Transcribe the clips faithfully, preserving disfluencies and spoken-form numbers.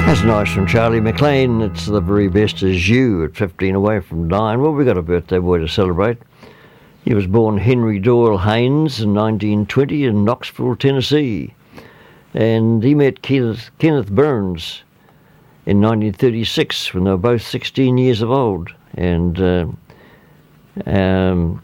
That's nice from Charlie McLean. It's the very best as you at fifteen away from dying. Well, we got a birthday boy to celebrate. He was born Henry Doyle Haynes in nineteen twenty in Knoxville, Tennessee. And he met Kenneth, Kenneth Burns in nineteen thirty-six when they were both sixteen years of old. And uh, um,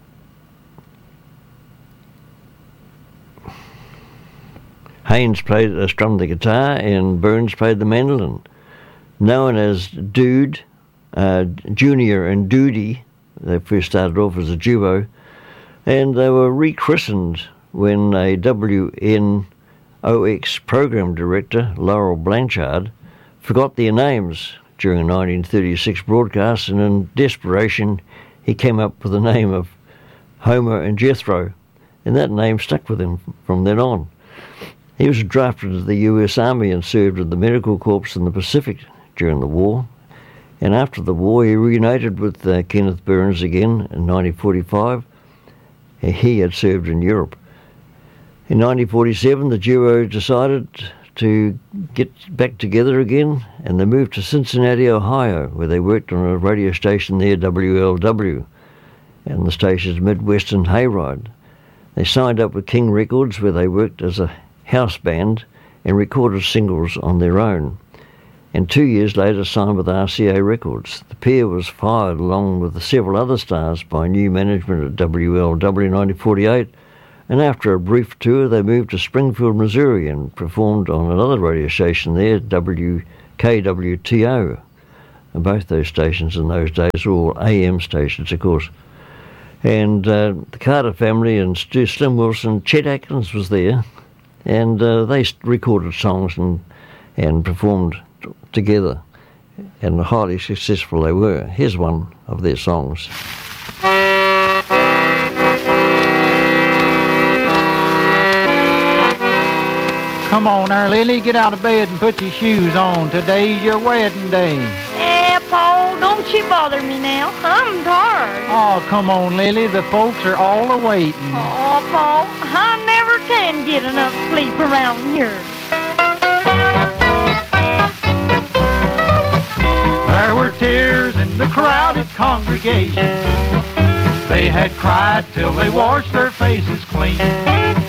Haynes played uh, strummed the guitar and Burns played the mandolin. Known as Dude, uh, Junior and Doody, they first started off as a duo, and they were rechristened when a W N O X program director, Laurel Blanchard, forgot their names during a nineteen thirty-six broadcast, and in desperation he came up with the name of Homer and Jethro, and that name stuck with him from then on. He was drafted into the U S Army and served in the Medical Corps in the Pacific during the war. And after the war, he reunited with uh, Kenneth Burns again in nineteen forty-five. He had served in Europe. In nineteen forty-seven, the duo decided to get back together again, and they moved to Cincinnati, Ohio, where they worked on a radio station there, W L W, and the station's Midwestern Hayride. They signed up with King Records, where they worked as a house band and recorded singles on their own, and two years later signed with R C A Records. The pair was fired along with several other stars by new management at W L W in nineteen forty-eight, and after a brief tour they moved to Springfield, Missouri and performed on another radio station there, W K W T O. And both those stations in those days were all A M stations, of course. And uh, the Carter family and Stu Slim Wilson, Chet Atkins was there, and uh, they recorded songs and, and performed t- together, and highly successful they were. Here's one of their songs. Come on there, Lily, get out of bed and put your shoes on. Today's your wedding day. Eh, Paul, don't you bother me now. I'm tired. Oh, come on, Lily, the folks are all a-waiting. Oh, Paul, I never can get enough sleep around here. There were tears in the crowded congregation. They had cried till they washed their faces clean.